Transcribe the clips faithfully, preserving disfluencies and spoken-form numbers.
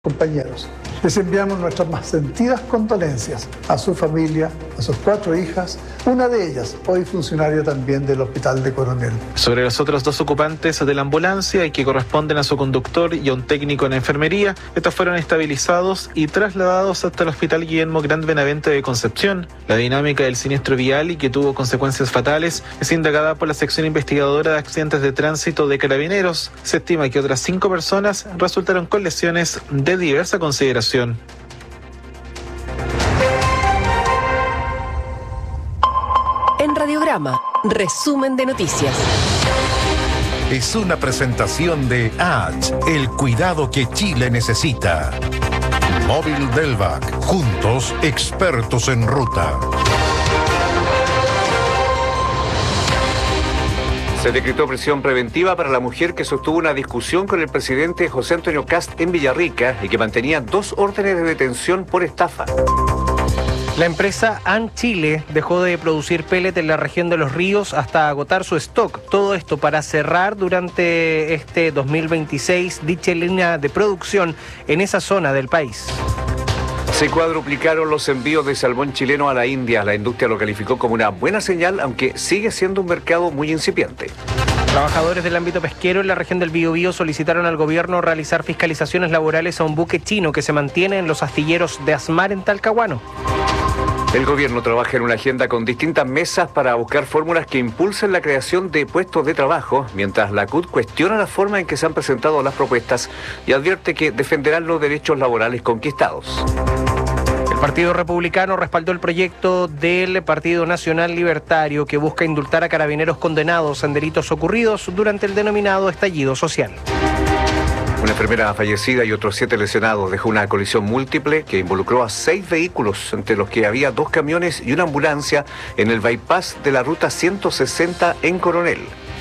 Compañeros, les enviamos nuestras más sentidas condolencias a su familia, a sus cuatro hijas, una de ellas hoy funcionaria también del Hospital de Coronel. Sobre los otros dos ocupantes de la ambulancia y que corresponden a su conductor y a un técnico en enfermería, estos fueron estabilizados y trasladados hasta el Hospital Guillermo Grant Benavente de Concepción. La dinámica del siniestro vial y que tuvo consecuencias fatales es indagada por la sección investigadora de accidentes de tránsito de Carabineros. Se estima que otras cinco personas resultaron con lesiones de de diversa consideración. En Radiograma, resumen de noticias. Es una presentación de H, el cuidado que Chile necesita. Móvil Delvac, juntos expertos en ruta. Se decretó prisión preventiva para la mujer que sostuvo una discusión con el presidente José Antonio Kast en Villarrica y que mantenía dos órdenes de detención por estafa. La empresa AN Chile dejó de producir pellet en la región de Los Ríos hasta agotar su stock. Todo esto para cerrar durante este dos mil veintiséis dicha línea de producción en esa zona del país. Se cuadruplicaron los envíos de salmón chileno a la India. La industria lo calificó como una buena señal, aunque sigue siendo un mercado muy incipiente. Trabajadores del ámbito pesquero en la región del Biobío solicitaron al gobierno realizar fiscalizaciones laborales a un buque chino que se mantiene en los astilleros de Asmar en Talcahuano. El gobierno trabaja en una agenda con distintas mesas para buscar fórmulas que impulsen la creación de puestos de trabajo, mientras la C U T cuestiona la forma en que se han presentado las propuestas y advierte que defenderán los derechos laborales conquistados. El Partido Republicano respaldó el proyecto del Partido Nacional Libertario que busca indultar a carabineros condenados en delitos ocurridos durante el denominado estallido social. Una enfermera fallecida y otros siete lesionados dejó una colisión múltiple que involucró a seis vehículos, entre los que había dos camiones y una ambulancia en el bypass de la ruta ciento sesenta en Coronel.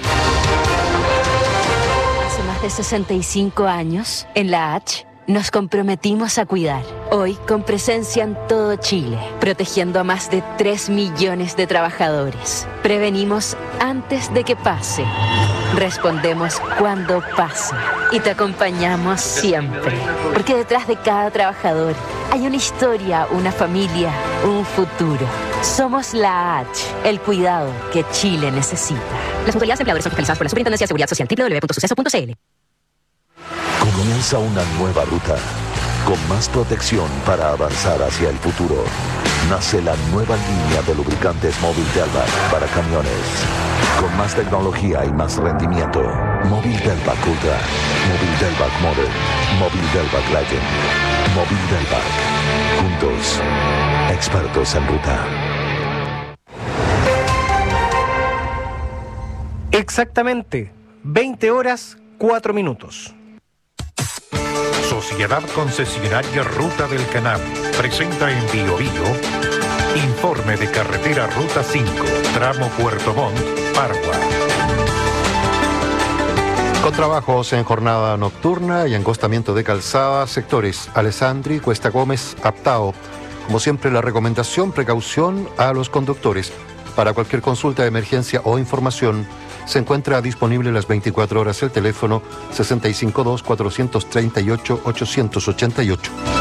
Hace más de sesenta y cinco años, en la H, nos comprometimos a cuidar. Hoy, con presencia en todo Chile, protegiendo a más de tres millones de trabajadores. Prevenimos antes de que pase. Respondemos cuando pasa. Y te acompañamos siempre. Porque detrás de cada trabajador hay una historia, una familia, un futuro. Somos la H, el cuidado que Chile necesita. Las autoridades empleadoras son fiscalizadas por la Superintendencia de Seguridad Social. doble u doble u doble u punto suceso punto c l. Comienza una nueva ruta, con más protección para avanzar hacia el futuro. Nace la nueva línea de lubricantes Móvil Delvac para camiones. Con más tecnología y más rendimiento. Móvil Delvac Ultra, Móvil Delvac Modern, Móvil Delvac Legend, Móvil Delvac. Juntos, expertos en ruta. Exactamente, veinte horas, cuatro minutos. Sociedad Concesionaria Ruta del Canal presenta en Biobío informe de carretera Ruta cinco, tramo Puerto Montt, Pargua. Con trabajos en jornada nocturna y encostamiento de calzada, sectores Alessandri, Cuesta Gómez, Aptao. Como siempre, la recomendación, precaución a los conductores. Para cualquier consulta de emergencia o información, se encuentra disponible las veinticuatro horas el teléfono sesenta y cinco dos, cuatrocientos treinta y ocho, ochocientos ochenta y ocho.